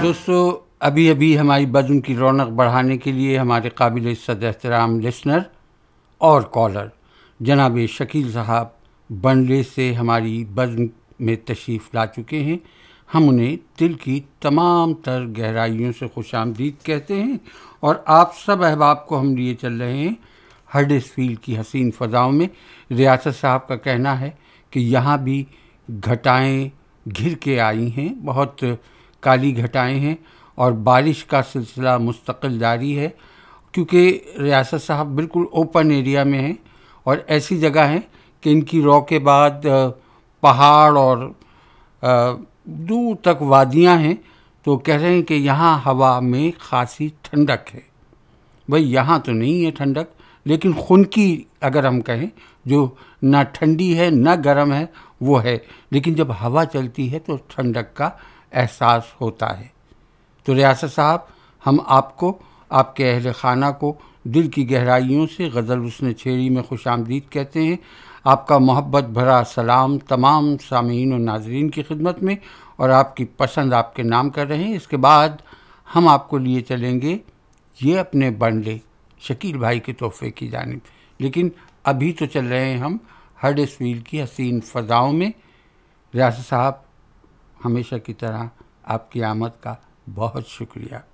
دوستو، ابھی ابھی ہماری بزم کی رونق بڑھانے کے لیے ہمارے قابل عزت احترام لسنر اور کالر جناب شکیل صاحب بنڈے سے ہماری بزم میں تشریف لا چکے ہیں. ہم انہیں دل کی تمام تر گہرائیوں سے خوش آمدید کہتے ہیں اور آپ سب احباب کو ہم لیے چل رہے ہیں ہڈرسفیلڈ کی حسین فضاؤں میں. ریاست صاحب کا کہنا ہے کہ یہاں بھی گھٹائیں گھر کے آئی ہیں، بہت کالی گھٹائیں ہیں اور بارش کا سلسلہ مستقل جاری ہے، کیونکہ ریاست صاحب بالکل اوپن ایریا میں ہیں اور ایسی جگہ ہیں کہ ان کی رو کے بعد پہاڑ اور دور تک وادیاں ہیں. تو کہہ رہے ہیں کہ یہاں ہوا میں خاصی ٹھنڈک ہے. بھئی یہاں تو نہیں ہے ٹھنڈک، لیکن خنکی اگر ہم کہیں جو نہ ٹھنڈی ہے نہ گرم ہے وہ ہے، لیکن جب ہوا چلتی ہے تو ٹھنڈک کا احساس ہوتا ہے. تو ریاست صاحب، ہم آپ کو، آپ کے اہل خانہ کو دل کی گہرائیوں سے غزل حسن چھیڑی میں خوش آمدید کہتے ہیں. آپ کا محبت بھرا سلام تمام سامعین و ناظرین کی خدمت میں، اور آپ کی پسند آپ کے نام کر رہے ہیں. اس کے بعد ہم آپ کو لیے چلیں گے یہ اپنے بنڈے شکیل بھائی کے تحفے کی جانب. لیکن ابھی تو چل رہے ہیں ہم ہڈرسفیلڈ کی حسین فضاؤں میں. ریاست صاحب، ہمیشہ کی طرح آپ کی آمد کا بہت شکریہ.